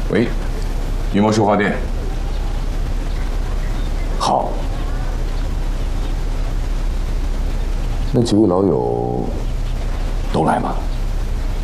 喂，云墨书画店。好。那几位老友都来吗？